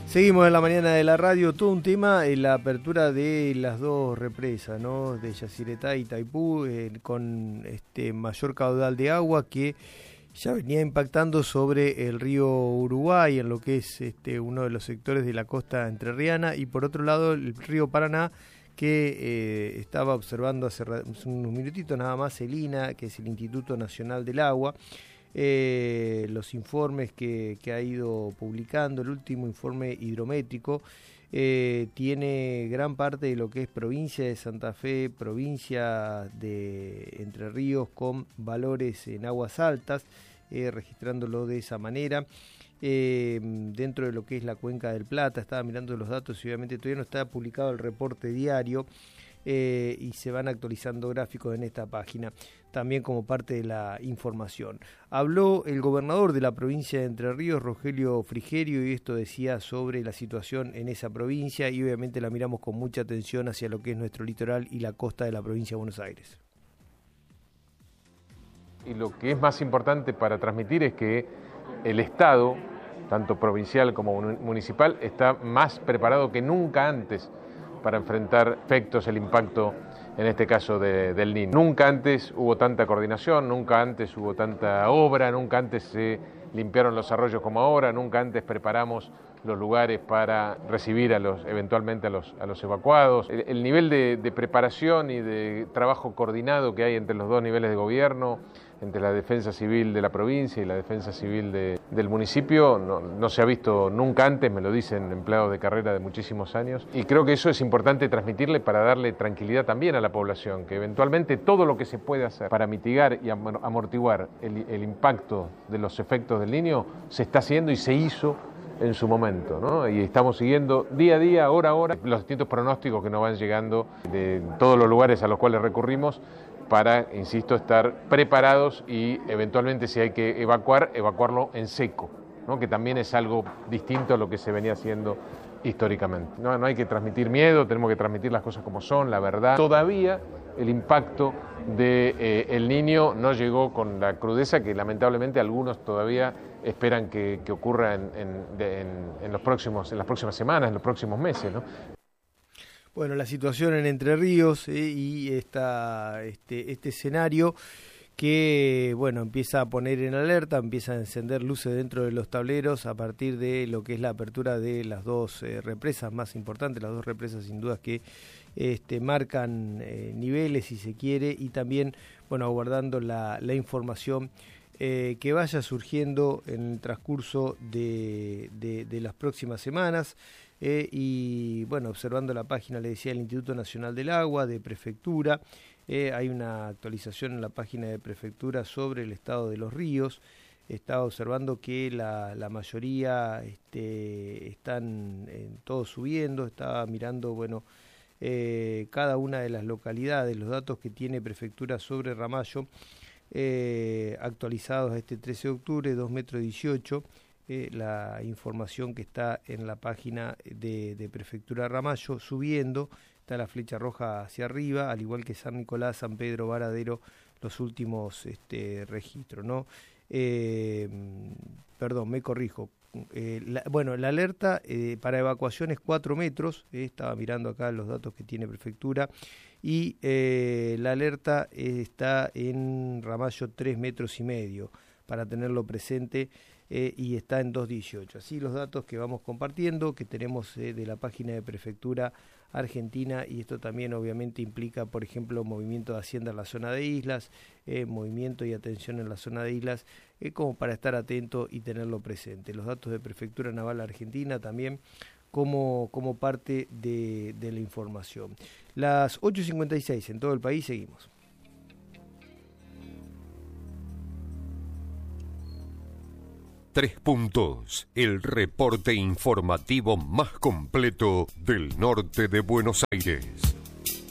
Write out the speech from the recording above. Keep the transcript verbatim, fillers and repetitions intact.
Seguimos en la mañana de la radio, todo un tema en la apertura de las dos represas, ¿no? De Yacyretá y Itaipú, eh, con este mayor caudal de agua que ya venía impactando sobre el río Uruguay, en lo que es este uno de los sectores de la costa entrerriana, y por otro lado el río Paraná, que eh, estaba observando hace unos minutitos nada más el I N A, que es el Instituto Nacional del Agua. Eh, los informes que, que ha ido publicando, el último informe hidrométrico, eh, tiene gran parte de lo que es provincia de Santa Fe, provincia de Entre Ríos, con valores en aguas altas, eh, registrándolo de esa manera. Eh, dentro de lo que es la Cuenca del Plata, estaba mirando los datos y obviamente todavía no está publicado el reporte diario, eh, y se van actualizando gráficos en esta página, también como parte de la información. Habló el gobernador de la provincia de Entre Ríos, Rogelio Frigerio, y esto decía sobre la situación en esa provincia, y obviamente la miramos con mucha atención hacia lo que es nuestro litoral y la costa de la provincia de Buenos Aires. Y lo que es más importante para transmitir es que el Estado, tanto provincial como municipal, está más preparado que nunca antes para enfrentar efectos, el impacto, en este caso de, del Niño. Nunca antes hubo tanta coordinación, nunca antes hubo tanta obra, nunca antes se limpiaron los arroyos como ahora, nunca antes preparamos los lugares para recibir a los, eventualmente a los, a los evacuados. El, el nivel de, de preparación y de trabajo coordinado que hay entre los dos niveles de gobierno, entre la defensa civil de la provincia y la defensa civil de, del municipio, no, no se ha visto nunca antes, me lo dicen empleados de carrera de muchísimos años, y creo que eso es importante transmitirle para darle tranquilidad también a la población, que eventualmente todo lo que se puede hacer para mitigar y amortiguar el, el impacto de los efectos del Niño se está haciendo y se hizo en su momento, ¿no? Y estamos siguiendo día a día, hora a hora, los distintos pronósticos que nos van llegando de todos los lugares a los cuales recurrimos para, insisto, estar preparados y eventualmente si hay que evacuar, evacuarlo en seco, ¿no? Que también es algo distinto a lo que se venía haciendo históricamente. No, no hay que transmitir miedo, tenemos que transmitir las cosas como son, la verdad. Todavía el impacto de eh, El Niño no llegó con la crudeza que lamentablemente algunos todavía esperan que, que ocurra en, en, de, en, en, los próximos, en las próximas semanas, en los próximos meses, ¿no? Bueno, la situación en Entre Ríos, eh, y esta, este, este escenario que, bueno, empieza a poner en alerta, empieza a encender luces dentro de los tableros a partir de lo que es la apertura de las dos eh, represas más importantes, las dos represas sin dudas que este, marcan eh, niveles, si se quiere, y también, bueno, aguardando la, la información eh, que vaya surgiendo en el transcurso de, de, de las próximas semanas. Eh, y bueno, observando la página, le decía, del Instituto Nacional del Agua, de Prefectura, eh, hay una actualización en la página de Prefectura sobre el estado de los ríos. Estaba observando que la, la mayoría este, están eh, todos subiendo, estaba mirando, bueno, eh, cada una de las localidades, los datos que tiene Prefectura sobre Ramallo, eh, actualizados a este trece de octubre, dos metros dieciocho. Eh, la información que está en la página de, de Prefectura Ramallo, subiendo, está la flecha roja hacia arriba, al igual que San Nicolás, San Pedro, Varadero, los últimos este, registros, ¿no? Eh, perdón, me corrijo. Eh, la, bueno, la alerta eh, para evacuación es cuatro metros, eh, estaba mirando acá los datos que tiene Prefectura, y eh, la alerta eh, está en Ramallo tres metros y medio, para tenerlo presente. Eh, y está en dos dieciocho. Así los datos que vamos compartiendo, que tenemos eh, de la página de Prefectura Argentina, y esto también obviamente implica, por ejemplo, movimiento de Hacienda en la zona de islas, eh, movimiento y atención en la zona de islas, eh, como para estar atento y tenerlo presente. Los datos de Prefectura Naval Argentina también como, como parte de, de la información. Las ocho cincuenta y seis en todo el país, seguimos. Tres Puntos, el reporte informativo más completo del norte de Buenos Aires.